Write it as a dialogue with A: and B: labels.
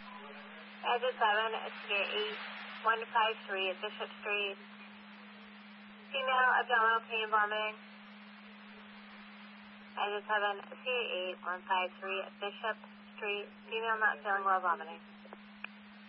A: Exit 7, SCA 8153 at Bishop Street. Female abdominal pain vomiting. Exit 7, SCA 8153 at Bishop Street. Female not feeling well vomiting.